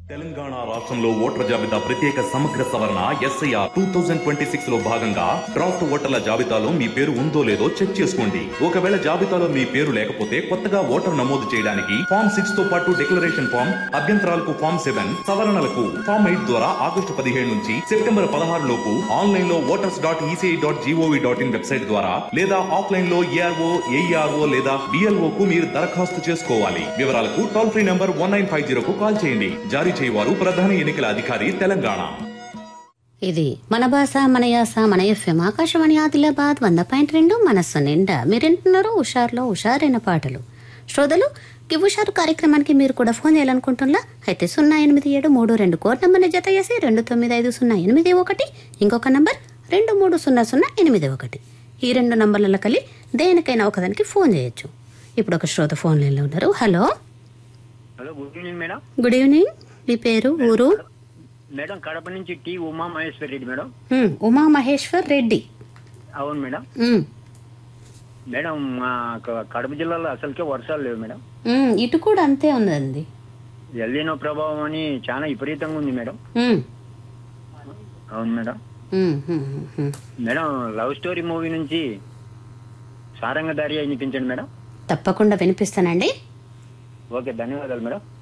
తెలంగాణ రాష్ట్రంలో ఓటర్ల జాబితా ప్రత్యేక సమగ్ర సవరణ ఎస్ఐఆర్ 2026 లో భాగంగా డ్రాఫ్ట్ ఓటర్ల జాబితాలో మీ పేరు ఉందో లేదో చెక్ చేసుకోండి. ఒకవేళ జాబితాలో మీ పేరు లేకపోతే కొత్తగా ఓటర్ నమోదు చేయడానికి ఫామ్ 6 తో పాటు డిక్లరేషన్ ఫామ్, అభ్యంతరాలకు ఫామ్ 7, సవరణలకు ఫామ్ 8 ద్వారా ఆగస్టు 17 నుంచి సెప్టెంబర్ 16 లోపు ఆన్లైన్ లో voters.eci.gov.in వెబ్సైట్ ద్వారా లేదా ఆఫ్లైన్ లో ఏఆర్ఓ, ఏఈఆర్ఓ లేదా బిఎల్ఓ కు మీరు దరఖాస్తు చేసుకోవాలి. వివరాలకు టోల్ ఫ్రీ నంబర్ 1950 కు కాల్ చేయండి. జారీ చేయవారు ప్రధాన ఎన్నికల అధికారి తెలంగాణ. ఇది మన భాష మన యాస మన ఎఫ్ఎం ఆకాశవాణి ఆదిలాబాద్ 100.2 మనస్సు నిండా మీరింటున్నారు హుషారులో హుషారైన పాటలు. శ్రోతలు ఈ హుషారు కార్యక్రమానికి మీరు కూడా ఫోన్ చేయాలనుకుంటున్నా అయితే 08732 కోడ్ నంబర్ని జత చేసి 295081 ఇంకొక నంబర్ 230081 ఈ రెండు నంబర్లలో కలిసి దేనికైనా ఒకదానికి ఫోన్ చేయొచ్చు. ఇప్పుడు ఒక శ్రోత ఫోన్ లైన్లో ఉన్నారు. Hello good evening madam. Good evening. మీ పేరు, ఊరు? మేడం కడప నుంచి టి ఉమా మహేశ్వర్ రెడ్డి మేడం. ఉమా మహేశ్వర్ రెడ్డి. అవును మేడం. మేడం మా కడప జిల్లాలో అసలుకే వర్షాలు లేవు మేడం. ఇటు కూడా అంతే ఉందండి. ఎల్లినో ప్రభావం అని చాలా విపరీతంగా ఉంది మేడం. అవును madam. Madam love story movie నుంచి సారంగధారి వినిపించండి మేడం. తప్పకుండా వినిపిస్తానండి. ఓకే, ధన్యవాదాలు మేడం.